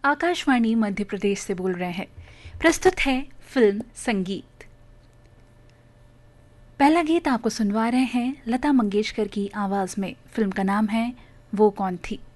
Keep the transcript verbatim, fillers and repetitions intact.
आकाशवाणी मध्य प्रदेश से बोल रहे हैं। प्रस्तुत है फिल्म संगीत। पहला गीत आपको सुनवा रहे हैं लता मंगेशकर की आवाज में। फिल्म का नाम है वो कौन थी।